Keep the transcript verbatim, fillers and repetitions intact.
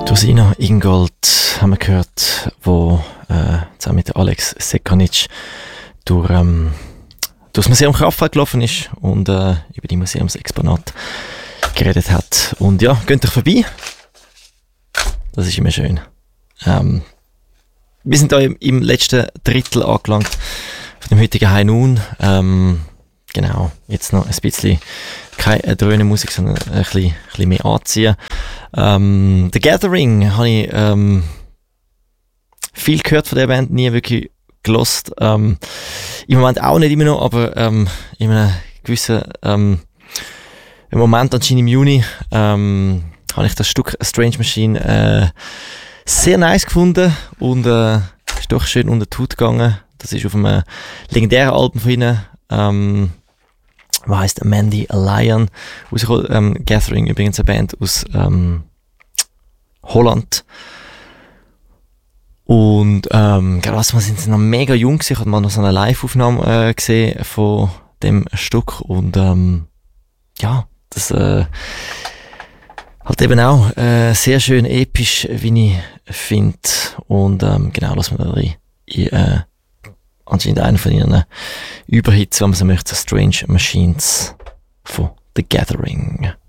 Rosina Ingold haben wir gehört, wo äh, zusammen mit Alex Sekanic durch, ähm, durch das Museum Kraftwerk gelaufen ist und äh, über die Museumsexponate geredet hat. Und ja, geht euch vorbei. Das ist immer schön. Ähm, wir sind da im, im letzten Drittel angelangt von dem heutigen High Noon. Ähm, genau, jetzt noch ein bisschen keine dröhne Musik, sondern ein bisschen, ein bisschen mehr anziehen. Ähm, The Gathering habe ich ähm, viel gehört von der Band, nie wirklich gelost. Ähm, Im Moment auch nicht immer noch, aber ähm, in einem gewissen ähm, Moment, anscheinend im Juni, ähm, habe ich das Stück Strange Machine äh, sehr nice gefunden und äh, ist doch schön unter die Haut gegangen. Das ist auf einem legendären Album von ihnen, ähm, was heisst Mandy Lion, ähm, Gathering, übrigens eine Band aus ähm, Holland. Und ähm, gerade was, wir sind noch mega jung gewesen. Ich habe mal noch so eine Live-Aufnahme äh, gesehen von dem Stück und ähm, ja, das äh, halt eben auch äh, sehr schön episch, wie ich finde. Und ähm, genau, lassen wir da rein. Ich, äh, anscheinend einer von ihren Überhits, wenn man so möchte, Strange Machines von The Gathering.